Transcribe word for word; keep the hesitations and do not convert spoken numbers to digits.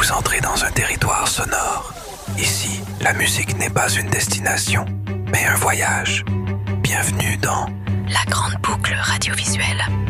Vous entrez dans un territoire sonore. Ici, la musique n'est pas une destination, mais un voyage. Bienvenue dans La Grande Boucle Radiovisuelle.